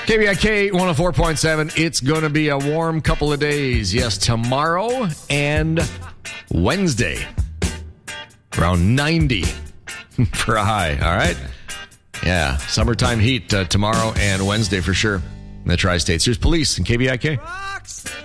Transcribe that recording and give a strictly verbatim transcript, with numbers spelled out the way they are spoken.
K B I K one oh four point seven. It's going to be a warm couple of days. Yes, tomorrow and Wednesday. Around ninety for a high. All right? Yeah, summertime heat uh, tomorrow and Wednesday for sure in the tri-states. Here's Police and K B I K.